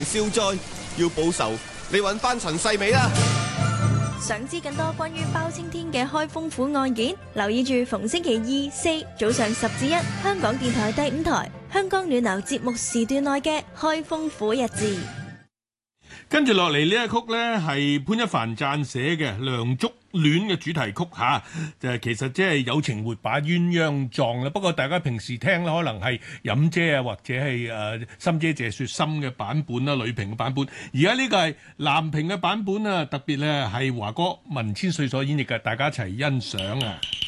消災要報仇，你揾翻陳世美啦！ 想知更多關於包青天嘅開封府案件，留意住逢星期2、4早上10至1，香港電台第5台香港暖流節目時段內嘅開封府日誌。 跟住落嚟呢一曲呢，係潘一帆撰寫嘅《梁祝戀》嘅主題曲嚇，就其實即係有情沒把鴛鴦撞啦。不過大家平時聽咧，可能係飲姐啊，或者係心姐謝雪心嘅版本啦，女評嘅版本。而家呢個係男評嘅版本啊，特別咧係華哥文千歲所演繹嘅，大家一齊欣賞啊！